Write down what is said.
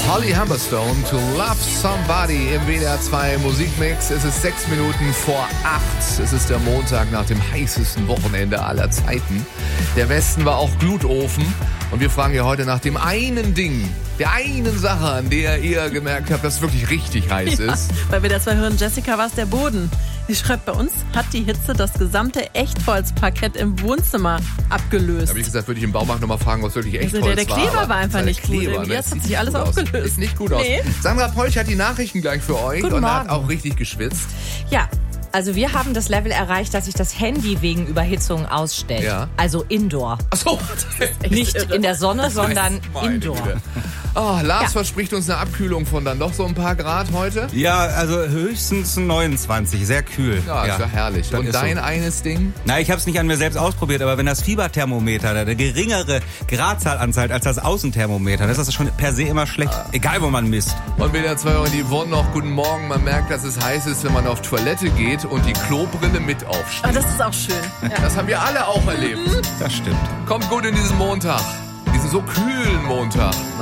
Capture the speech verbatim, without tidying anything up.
Holly Humberstone, To Love Somebody im W D R zwei Musikmix. Es ist sechs Minuten vor acht. Es ist der Montag nach dem heißesten Wochenende aller Zeiten. Der Westen war auch Glutofen. Und wir fragen ja heute nach dem einen Ding, der einen Sache, an der ihr gemerkt habt, dass es wirklich richtig heiß ja, ist. Bei W D R zwei hören Jessica war es der Boden. Sie schreibt, bei uns hat die Hitze das gesamte Echtholzparkett im Wohnzimmer abgelöst. Da habe ich gesagt, würde ich im Baumarkt nochmal fragen, was wirklich Echtholz also der, der Kleber war. war einfach nicht gut. Kleber, ne? Jetzt hat sich alles aufgelöst. Sieht nicht gut aus. Nee. Sandra Polch hat die Nachrichten gleich für euch Guten und Morgen. hat auch richtig geschwitzt. Ja, also wir haben das Level erreicht, dass sich das Handy wegen Überhitzung ausstellt. Ja. Also indoor. Achso. Nicht in der Sonne, sondern Meine indoor. Güte. Oh, Lars Ja. verspricht uns eine Abkühlung von dann doch so ein paar Grad heute. Ja, also höchstens neunundzwanzig, sehr kühl. Ja, ist ja herrlich. das Und ist dein so. eines Ding? Na, ich habe es nicht an mir selbst ausprobiert, aber wenn das Fieberthermometer eine geringere Gradzahl anzeigt als das Außenthermometer, dann ist das schon per se immer schlecht, egal wo man misst. Und W D R zwei Euro die Yvonne noch guten Morgen. Man merkt, dass es heiß ist, wenn man auf Toilette geht und die Klobrille mit Aber aufsteht. das ist auch schön. Ja. Das haben wir alle auch erlebt. Das stimmt. Kommt gut in diesen Montag. Diesen so kühlen Montag.